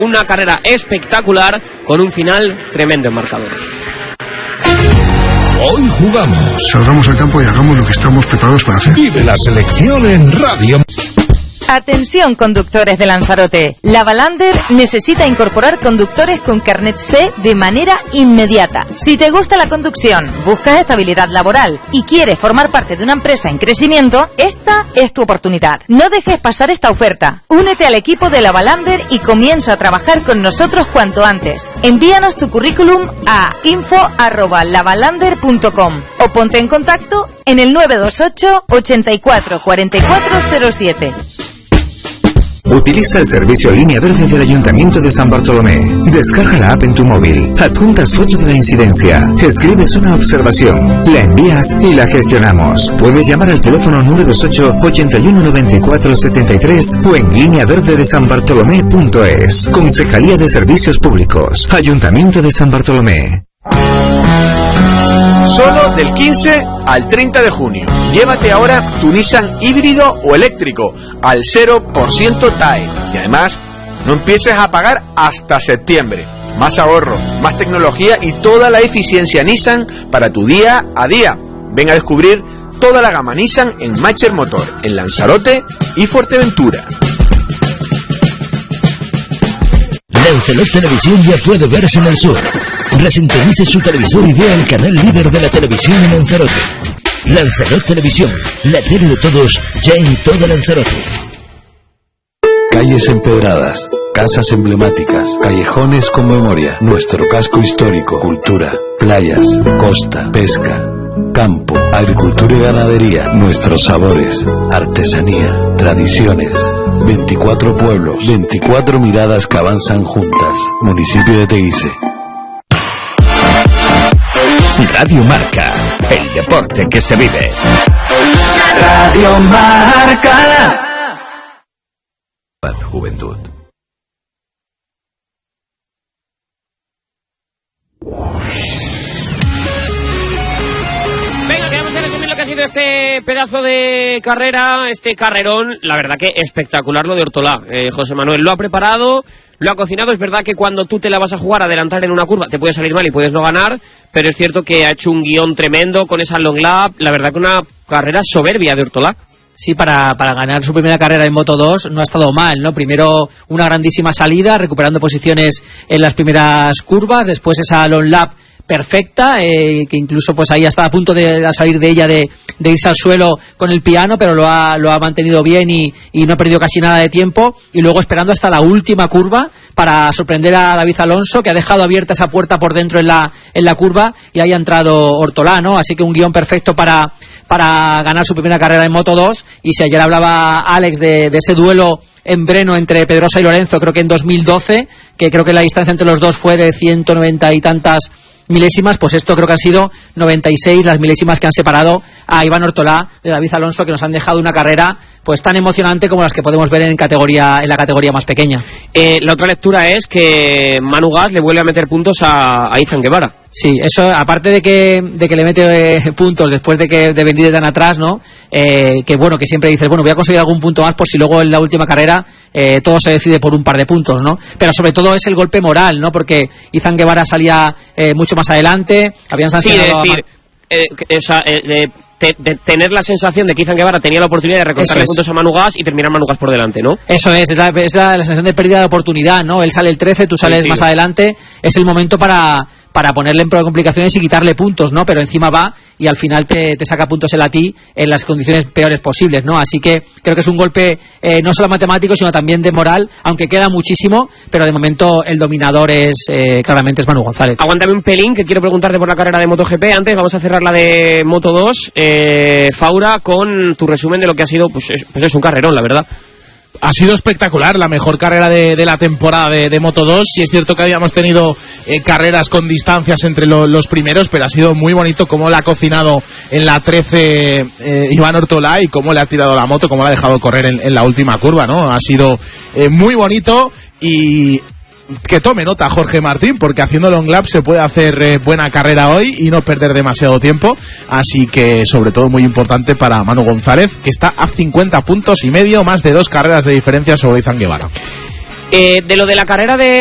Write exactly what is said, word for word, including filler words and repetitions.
Una carrera espectacular con un final tremendo en marcador. Hoy jugamos. Salgamos al campo y hagamos lo que estamos preparados para hacer. Vive la selección en radio. Atención, conductores de Lanzarote. Lavalander necesita incorporar conductores con carnet C de manera inmediata. Si te gusta la conducción, buscas estabilidad laboral y quieres formar parte de una empresa en crecimiento, esta es tu oportunidad. No dejes pasar esta oferta. Únete al equipo de Lavalander y comienza a trabajar con nosotros cuanto antes. Envíanos tu currículum a info arroba lavalander punto com o ponte en contacto en el nueve dos ocho, ochenta y cuatro, cuarenta y cuatro cero siete. Utiliza el servicio Línea Verde del Ayuntamiento de San Bartolomé. Descarga la app en tu móvil, adjuntas foto de la incidencia, escribes una observación, la envías y la gestionamos. Puedes llamar al teléfono nueve dos ocho, ochenta y uno, noventa y cuatro, setenta y tres o en línea verde de san bartolomé punto es. Concejalía de Servicios Públicos, Ayuntamiento de San Bartolomé. Solo del quince al treinta de junio. Llévate ahora tu Nissan híbrido o eléctrico al cero por ciento T A E. Y además, no empieces a pagar hasta septiembre. Más ahorro, más tecnología y toda la eficiencia Nissan para tu día a día. Ven a descubrir toda la gama Nissan en Macher Motor, en Lanzarote y Fuerteventura. Lancelot Televisión ya puede verse en el sur. Resintonice su televisor y vea el canal líder de la televisión en Lanzarote. Lancelot Televisión, la tele de todos, ya en toda Lanzarote. Calles empedradas, casas emblemáticas, callejones con memoria, nuestro casco histórico, cultura, playas, costa, pesca, campo, agricultura y ganadería, nuestros sabores, artesanía, tradiciones. veinticuatro pueblos, veinticuatro miradas que avanzan juntas. Municipio de Teguise. Radio Marca, el deporte que se vive. Radio Marca. Juventud. Venga, que vamos a resumir lo que ha sido este pedazo de carrera, este carrerón. La verdad que espectacular lo de Ortolá. Eh, José Manuel lo ha preparado, lo ha cocinado. Es verdad que cuando tú te la vas a jugar a adelantar en una curva te puede salir mal y puedes no ganar, pero es cierto que ha hecho un guión tremendo con esa long lap. La verdad que una carrera soberbia de Ortolá. Sí, para, para ganar su primera carrera en Moto dos no ha estado mal, ¿no? Primero una grandísima salida, recuperando posiciones en las primeras curvas, después esa long lap perfecta, eh, que incluso pues ahí está a punto de salir de ella, de, de irse al suelo con el piano, pero lo ha, lo ha mantenido bien y, y no ha perdido casi nada de tiempo, y luego esperando hasta la última curva para sorprender a David Alonso, que ha dejado abierta esa puerta por dentro en la, en la curva y ahí ha entrado Ortolá, ¿no? Así que un guión perfecto para, para ganar su primera carrera en Moto dos. Y si ayer hablaba Alex de, de ese duelo en Breno entre Pedrosa y Lorenzo, creo que en dos mil doce, que creo que la distancia entre los dos fue de ciento noventa y tantas milésimas, pues esto creo que han sido noventa y seis las milésimas que han separado a Iván Ortolá de David Alonso, que nos han dejado una carrera pues tan emocionante como las que podemos ver en categoría en la categoría más pequeña. Eh, la otra lectura es que Manu Gas le vuelve a meter puntos a, a Izan Guevara. Sí, eso, aparte de que de que le mete eh, puntos después de que de venir de tan atrás, ¿no? Eh, que bueno, que siempre dices, bueno, voy a conseguir algún punto más por si luego en la última carrera eh, todo se decide por un par de puntos, ¿no? Pero sobre todo es el golpe moral, ¿no? Porque Izan Guevara salía eh, mucho más adelante, habían sancionado... Sí, es decir, a... eh, que, o sea, eh, de, de, de tener la sensación de que Izan Guevara tenía la oportunidad de recortarle puntos a Manu Gas y terminar Manu Gas por delante, ¿no? Eso es, es la, es la, la sensación de pérdida de oportunidad, ¿no? Él sale el trece, tú sales sí, sí. más adelante, es el momento para... para ponerle en complicaciones y quitarle puntos, ¿no? Pero encima va y al final te, te saca puntos él a ti en las condiciones peores posibles, ¿no? Así que creo que es un golpe eh, no solo matemático, sino también de moral, aunque queda muchísimo, pero de momento el dominador es eh, claramente es Manu González. Aguántame un pelín, que quiero preguntarte por la carrera de MotoGP. Antes vamos a cerrar la de Moto dos. Eh, Faura, con tu resumen de lo que ha sido, pues es, pues es un carrerón, la verdad. Ha sido espectacular, la mejor carrera de, de la temporada de, de Moto dos. Sí es cierto que habíamos tenido eh, carreras con distancias entre lo, los primeros, pero ha sido muy bonito cómo le ha cocinado en la trece eh, Iván Ortolá y cómo le ha tirado la moto, cómo le ha dejado correr en, en la última curva, ¿no? Ha sido eh, muy bonito y... que tome nota Jorge Martín, porque haciendo long lap se puede hacer eh, buena carrera hoy y no perder demasiado tiempo, así que sobre todo muy importante para Manu González, que está a cincuenta puntos y medio, más de dos carreras de diferencia sobre Izan Guevara. Eh, de lo de la carrera de